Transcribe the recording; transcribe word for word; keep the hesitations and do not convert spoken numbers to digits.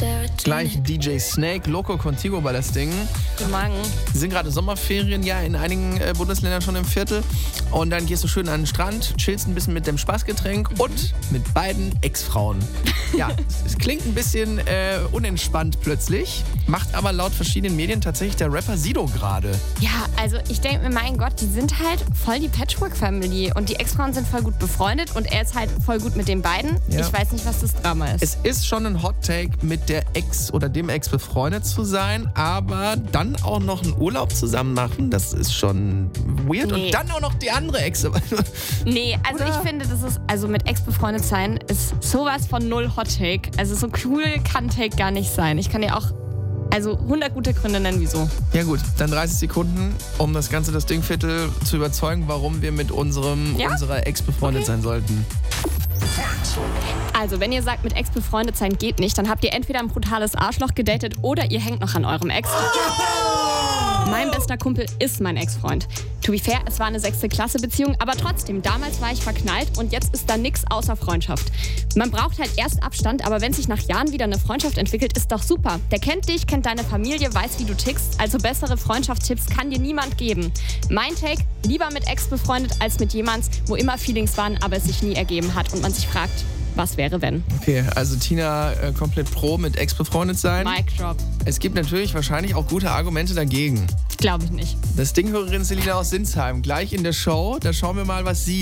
Gleich D J Snake, Loco Contigo war das Ding. Guten Morgen. Wir sind gerade Sommerferien, ja, in einigen äh, Bundesländern schon im Viertel. Und dann gehst du schön an den Strand, chillst ein bisschen mit dem Spaßgetränk mhm. und mit beiden Ex-Frauen. Ja, es, es klingt ein bisschen äh, unentspannt plötzlich, macht aber laut verschiedenen Medien tatsächlich der Rapper Sido gerade. Ja, also ich denke mir, mein Gott, die sind halt voll die Patchwork-Family und die Ex-Frauen sind voll gut befreundet und er ist halt voll gut mit den beiden. Ja. Ich weiß nicht, was das Drama ist. Es ist schon ein Hot-Take, mit der Ex oder dem Ex befreundet zu sein, aber dann auch noch einen Urlaub zusammen machen, das ist schon weird. Nee. Und dann auch noch die andere Ex. Nee, also oder? Ich finde, das ist, also mit Ex befreundet sein ist sowas von null Hot-Take. Also so cool kann Take gar nicht sein. Ich kann dir auch also hundert gute Gründe nennen, wieso. Ja gut, dann dreißig Sekunden, um das ganze das Dingviertel zu überzeugen, warum wir mit unserem ja? unserer Ex befreundet okay. sein sollten. Also, wenn ihr sagt, mit Ex befreundet sein geht nicht, dann habt ihr entweder ein brutales Arschloch gedatet oder ihr hängt noch an eurem Ex. Mein bester Kumpel ist mein Ex-Freund. To be fair, es war eine sechste Klasse Beziehung, aber trotzdem, damals war ich verknallt und jetzt ist da nix außer Freundschaft. Man braucht halt erst Abstand, aber wenn sich nach Jahren wieder eine Freundschaft entwickelt, ist doch super. Der kennt dich, kennt deine Familie, weiß, wie du tickst, also bessere Freundschaftstipps kann dir niemand geben. Mein Take, lieber mit Ex befreundet als mit jemandem, wo immer Feelings waren, aber es sich nie ergeben hat und man sich fragt, was wäre, wenn? Okay, also Tina äh, komplett pro mit Ex befreundet sein. Mic drop. Es gibt natürlich wahrscheinlich auch gute Argumente dagegen. Glaube ich nicht. Das Ding-Hörerin Selina aus Sinsheim, gleich in der Show. Da schauen wir mal, was sie